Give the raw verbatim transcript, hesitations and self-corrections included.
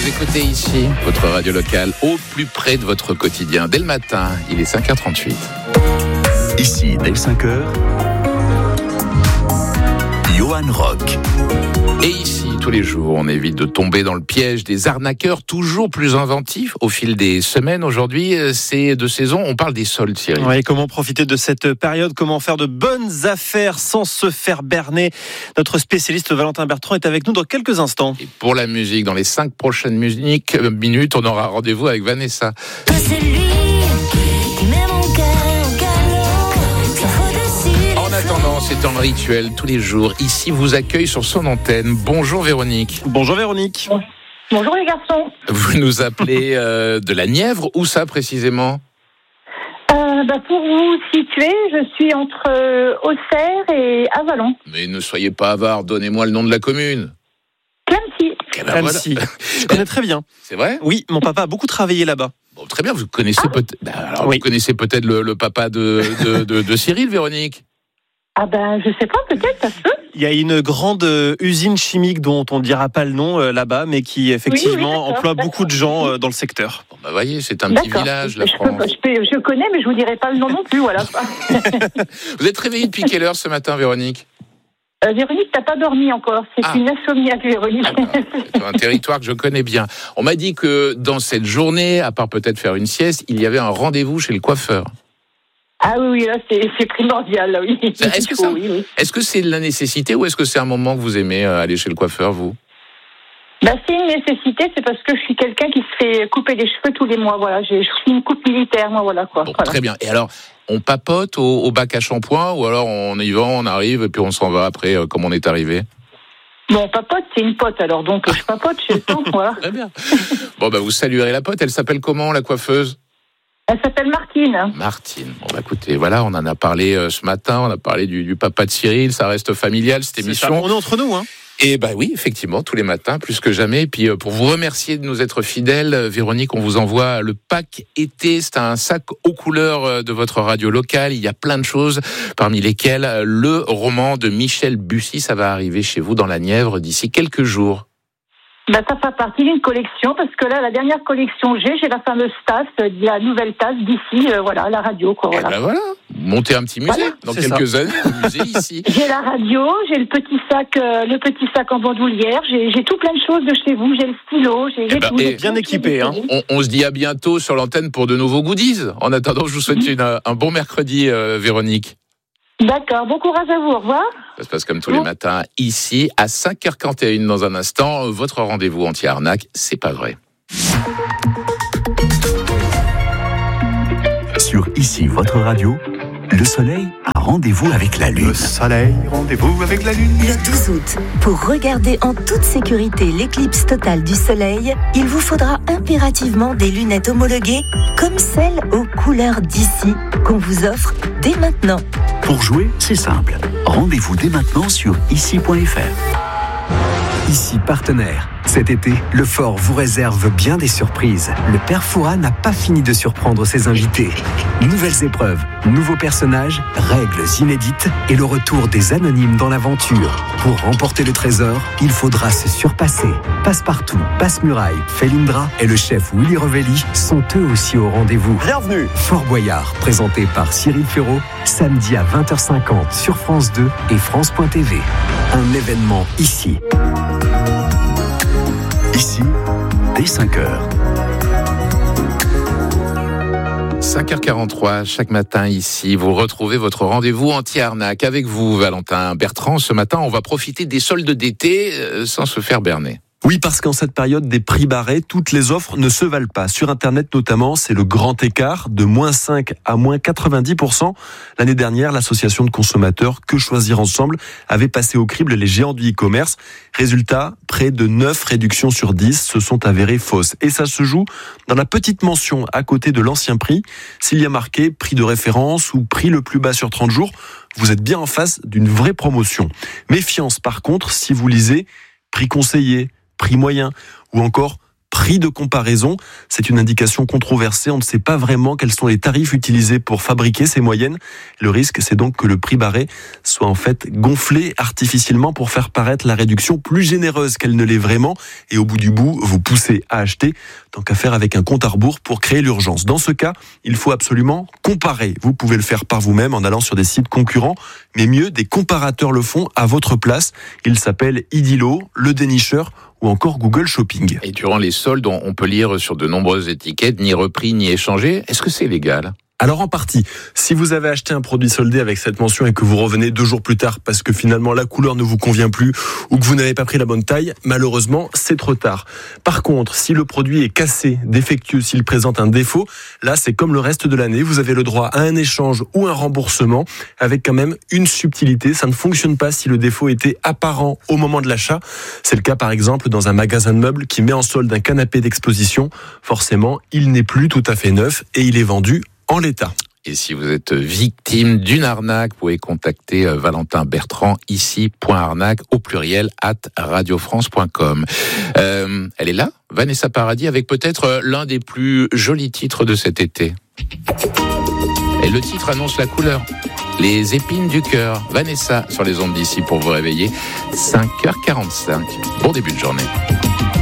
Vous écoutez ici votre radio locale au plus près de votre quotidien. Dès le matin, il est cinq heures trente-huit. Ici, dès cinq heures, Johan Rock. Et ici, tous les jours, on évite de tomber dans le piège des arnaqueurs toujours plus inventifs au fil des semaines. Aujourd'hui, c'est de saison, on parle des soldes, Cyril. Oui, comment profiter de cette période, comment faire de bonnes affaires sans se faire berner. Notre spécialiste Valentin Bertrand est avec nous dans quelques instants. Et pour la musique, dans les cinq prochaines musiques, euh, minutes, on aura rendez-vous avec Vanessa. En attendant, c'est un rituel tous les jours. Ici, vous accueille sur son antenne. Bonjour Véronique. Bonjour Véronique. Bonjour les garçons. Vous nous appelez euh, de la Nièvre. Où ça précisément ? Euh, bah pour vous situer, je suis entre euh, Auxerre et Avallon. Mais ne soyez pas avare, donnez-moi le nom de la commune. Clamecy. Eh ben Clamecy. voilà. Je connais très bien. C'est vrai ? Oui, mon papa a beaucoup travaillé là-bas. Bon, très bien, vous connaissez Ah. peut-être. Ben, alors, Oui. vous connaissez peut-être le, le papa de, de, de, de Cyril, Véronique. Ah ben je sais pas, peut-être ça se peut. Il y a une grande euh, usine chimique dont on ne dira pas le nom euh, là-bas, mais qui effectivement Oui, oui, d'accord, emploie d'accord. beaucoup de gens euh, dans le secteur. Bon, bah voyez, c'est un petit D'accord. village, la je, France. peux, je, peux, je connais, mais je vous dirai pas le nom non plus, voilà. Vous êtes réveillée depuis quelle heure ce matin, Véronique ? Euh, Véronique, t'as pas dormi encore. C'est Ah. une insomniaque, Véronique. Ah bah, c'est un territoire que je connais bien. On m'a dit que dans cette journée, à part peut-être faire une sieste, il y avait un rendez-vous chez le coiffeur. Ah oui, oui, là c'est, c'est primordial, là, oui. Est-ce que ça- oui, oui. Est-ce que c'est de la nécessité ou est-ce que c'est un moment que vous aimez euh, aller chez le coiffeur, vous ? Bah, c'est une nécessité, c'est parce que je suis quelqu'un qui se fait couper les cheveux tous les mois, voilà. J'ai, je suis une coupe militaire, moi, voilà, quoi. Bon, Voilà. très bien. Et alors, on papote au, au bac à shampoing ou alors on y va, on arrive et puis on s'en va après, euh, comme on est arrivé ? Bon, papote, c'est une pote, alors, donc je papote, j'ai le temps, voilà. Très bien. Bon, bah vous saluerez la pote. Elle s'appelle comment, la coiffeuse ? Elle s'appelle Martine. Martine. Bon, bah écoutez, voilà, on en a parlé euh, ce matin. On a parlé du, du papa de Cyril. Ça reste familial, cette C'est ça, émission. on est entre nous, hein. Et bah oui, effectivement, tous les matins, plus que jamais. Et puis, euh, pour vous remercier de nous être fidèles, euh, Véronique, on vous envoie le pack été. C'est un sac aux couleurs euh, de votre radio locale. Il y a plein de choses, parmi lesquelles euh, le roman de Michel Bussy. Ça va arriver chez vous dans la Nièvre d'ici quelques jours. Bah, ça fait partie d'une collection, parce que là, la dernière collection que j'ai, j'ai la fameuse tasse, euh, la nouvelle tasse d'ici, euh, voilà, la radio, quoi, Et voilà. ben voilà, montez un petit musée. Voilà, dans c'est quelques années, un musée ici. J'ai la radio, j'ai le petit sac, euh, le petit sac en bandoulière, j'ai, j'ai tout plein de choses de chez vous, j'ai le stylo, j'ai, j'ai ben, tout. et j'ai bien tout, équipé, hein. On, on se dit à bientôt sur l'antenne pour de nouveaux goodies. En attendant, je vous souhaite une, un bon mercredi, euh, Véronique. D'accord, bon courage à vous, au revoir. Ça se passe comme tous les matins, ici, à cinq heures quarante et une dans un instant. Votre rendez-vous anti-arnaque, c'est pas vrai. Sur Ici, votre radio, le soleil a rendez-vous avec la lune. Le soleil, rendez-vous avec la lune. Le douze août, pour regarder en toute sécurité l'éclipse totale du soleil, il vous faudra impérativement des lunettes homologuées comme celles aux couleurs d'ici qu'on vous offre dès maintenant. Pour jouer, c'est simple. Rendez-vous dès maintenant sur ici point f r. Ici partenaire. Cet été, le Fort vous réserve bien des surprises. Le père Fouras n'a pas fini de surprendre ses invités. Nouvelles épreuves, nouveaux personnages, règles inédites et le retour des anonymes dans l'aventure. Pour remporter le trésor, il faudra se surpasser. Passepartout, Passe-Muraille, Felindra et le chef Willy Revelli sont eux aussi au rendez-vous. Bienvenue. Fort Boyard, présenté par Cyril Ferraud, samedi à vingt heures cinquante sur France deux et France point t v. Un événement ici. Ici, dès cinq heures. cinq heures quarante-trois, chaque matin ici, vous retrouvez votre rendez-vous anti-arnaque avec vous, Valentin Bertrand. Ce matin, on va profiter des soldes d'été euh, sans se faire berner. Oui, parce qu'en cette période des prix barrés, toutes les offres ne se valent pas. Sur Internet notamment, c'est le grand écart de moins cinq à moins quatre-vingt-dix pour cent. L'année dernière, l'association de consommateurs Que Choisir Ensemble avait passé au crible les géants du e-commerce. Résultat, près de neuf réductions sur dix se sont avérées fausses. Et ça se joue dans la petite mention à côté de l'ancien prix. S'il y a marqué prix de référence ou prix le plus bas sur trente jours, vous êtes bien en face d'une vraie promotion. Méfiance par contre si vous lisez prix conseillé, prix moyen ou encore prix de comparaison. C'est une indication controversée. On ne sait pas vraiment quels sont les tarifs utilisés pour fabriquer ces moyennes. Le risque, c'est donc que le prix barré soit en fait gonflé artificiellement pour faire paraître la réduction plus généreuse qu'elle ne l'est vraiment. Et au bout du bout, vous poussez à acheter, tant qu'à faire avec un compte à rebours pour créer l'urgence. Dans ce cas, il faut absolument comparer. Vous pouvez le faire par vous-même en allant sur des sites concurrents, mais mieux, des comparateurs le font à votre place. Ils s'appellent Idilo, Le Dénicheur ou encore Google Shopping. Et durant les soldes, on peut lire sur de nombreuses étiquettes, ni repris, ni échangé. Est-ce que c'est légal ? Alors en partie, si vous avez acheté un produit soldé avec cette mention et que vous revenez deux jours plus tard parce que finalement la couleur ne vous convient plus ou que vous n'avez pas pris la bonne taille, malheureusement c'est trop tard. Par contre, si le produit est cassé, défectueux, s'il présente un défaut, là c'est comme le reste de l'année, vous avez le droit à un échange ou un remboursement avec quand même une subtilité. Ça ne fonctionne pas si le défaut était apparent au moment de l'achat. C'est le cas par exemple dans un magasin de meubles qui met en solde un canapé d'exposition. Forcément, il n'est plus tout à fait neuf et il est vendu en l'état. Et si vous êtes victime d'une arnaque, vous pouvez contacter Valentin Bertrand, ici point arnaque au pluriel at radiofrance point com. Euh, elle est là, Vanessa Paradis, avec peut-être l'un des plus jolis titres de cet été. Et le titre annonce la couleur. Les épines du cœur. Vanessa sur les ondes d'ici pour vous réveiller. cinq heures quarante-cinq. Bon début de journée.